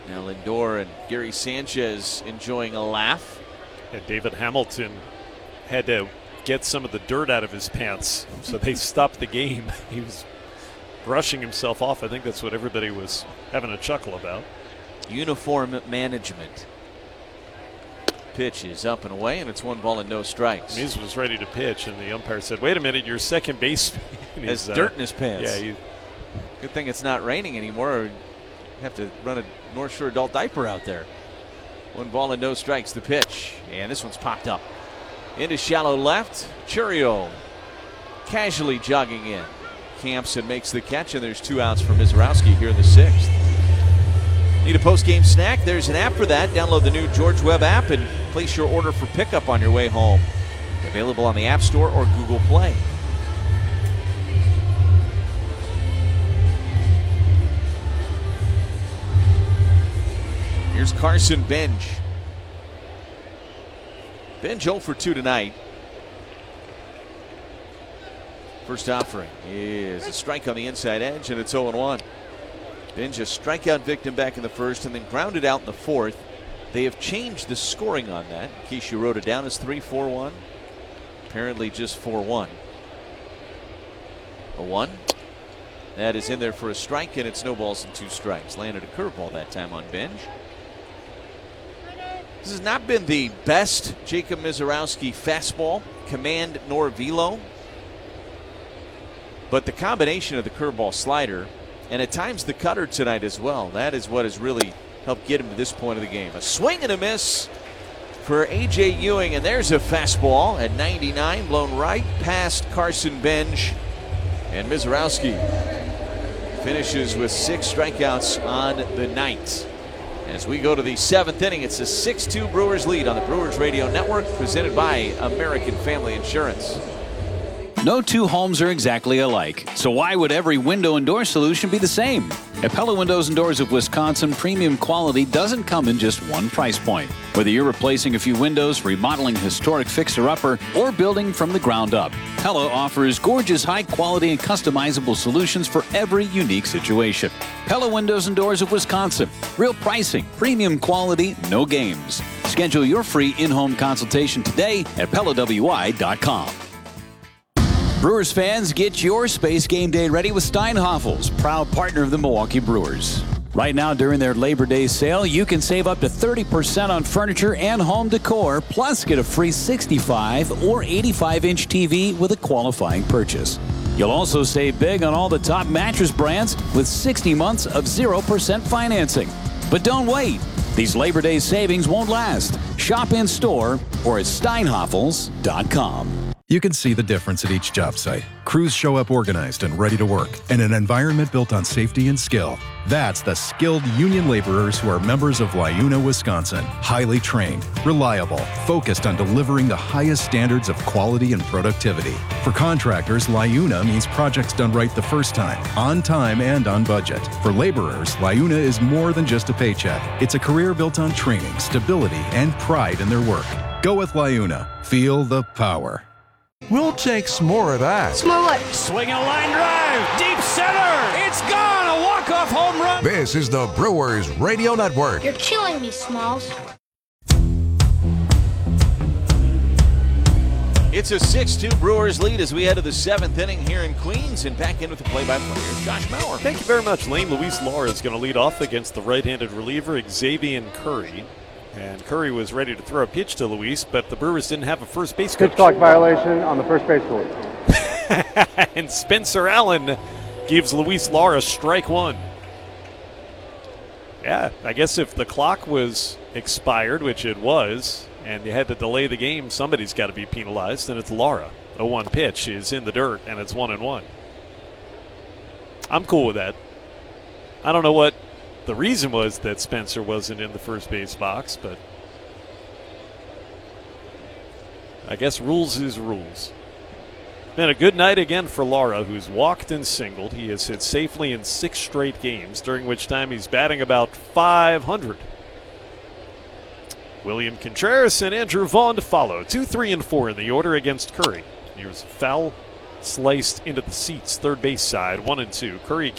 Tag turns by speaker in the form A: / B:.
A: Now Lindor and Gary Sanchez enjoying a laugh.
B: And David Hamilton had to get some of the dirt out of his pants, so they stopped the game. He was brushing himself off. I think that's what everybody was having a chuckle about.
A: Uniform management. Pitch is up and away, and it's 1 ball and no strikes.
B: Miz was ready to pitch, and the umpire said, "Wait a minute, your second baseman
A: has dirt in his pants."
B: Yeah.
A: Good thing it's not raining anymore. Or you have to run a North Shore adult diaper out there. 1 ball and no strikes. The pitch, and this one's popped up into shallow left. Churio casually jogging in. Campson makes the catch, and there's 2 outs for Mizorowski here in the 6th. Need a post-game snack? There's an app for that. Download the new George Webb app and place your order for pickup on your way home. Available on the App Store or Google Play. Here's Carson Benj. Benj 0 for 2 tonight. First offering is a strike on the inside edge, and it's 0-1. Benj a strikeout victim back in the first and then grounded out in the 4th. They have changed the scoring on that. In case you wrote it down as 3-4-1. Apparently just 4-1. A 1. That is in there for a strike, and it's no balls and 2 strikes. Landed a curveball that time on Benj. This has not been the best Jacob Mizorowski fastball, command nor velo. But the combination of the curveball slider and at times the cutter tonight as well, that is what has really helped get him to this point of the game. A swing and a miss for A.J. Ewing, and there's a fastball at 99, blown right past Carson Benj. And Mizorowski finishes with 6 strikeouts on the night. As we go to the 7th inning, it's a 6-2 Brewers lead on the Brewers Radio Network, presented by American Family Insurance.
C: No 2 homes are exactly alike, so why would every window and door solution be the same? At Pella Windows and Doors of Wisconsin, premium quality doesn't come in just one price point. Whether you're replacing a few windows, remodeling a historic fixer-upper, or building from the ground up, Pella offers gorgeous, high-quality, and customizable solutions for every unique situation. Pella Windows and Doors of Wisconsin. Real pricing, premium quality, no games. Schedule your free in-home consultation today at PellaWI.com. Brewers fans, get your Space Game Day ready with Steinhafels, proud partner of the Milwaukee Brewers. Right now, during their Labor Day sale, you can save up to 30% on furniture and home decor, plus get a free 65 or 85-inch TV with a qualifying purchase. You'll also save big on all the top mattress brands with 60 months of 0% financing. But don't wait. These Labor Day savings won't last. Shop in store or at steinhafels.com.
D: You can see the difference at each job site. Crews show up organized and ready to work, and an environment built on safety and skill. That's the skilled union laborers who are members of LiUNA, Wisconsin. Highly trained, reliable, focused on delivering the highest standards of quality and productivity. For contractors, LiUNA means projects done right the first time, on time and on budget. For laborers, LiUNA is more than just a paycheck. It's a career built on training, stability, and pride in their work. Go with LiUNA. Feel the power.
E: We'll take some more of that.
F: Small what?
G: Swing a line drive, deep center. It's gone. A walk-off home run.
E: This is the Brewers Radio Network.
F: You're killing me, Smalls.
A: It's a 6-2 Brewers lead as we head to the 7th inning here in Queens, and back in with the play-by-play here, Josh Mauer.
B: Thank you very much, Lane. Luis Lara is going to lead off against the right-handed reliever, Xavier Curry. And Curry was ready to throw a pitch to Luis, but the Brewers didn't have a first base coach.
H: Pitch clock violation on the first base rule.
B: And Spencer Allen gives Luis Lara strike 1. Yeah, I guess if the clock was expired, which it was, and you had to delay the game, somebody's got to be penalized, and it's Lara. The 1 pitch is in the dirt, and it's 1-1. I'm cool with that. I don't know what the reason was that Spencer wasn't in the first base box, but I guess rules is rules. Been a good night again for Lara, who's walked and singled. He has hit safely in 6 straight games, during which time he's batting about .500. William Contreras and Andrew Vaughn to follow. 2, 3, and 4 in the order against Curry. Here's foul sliced into the seats, third base side, 1-2. Curry